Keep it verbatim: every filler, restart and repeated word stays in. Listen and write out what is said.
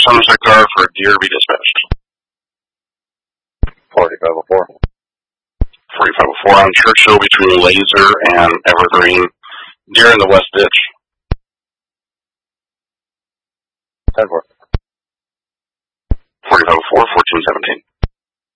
Somerset car for Deer be dispatched. forty-five oh four. forty-five oh four on Churchill between Laser and Evergreen. Deer in the west ditch. ten four. forty-five oh four, fourteen seventeen.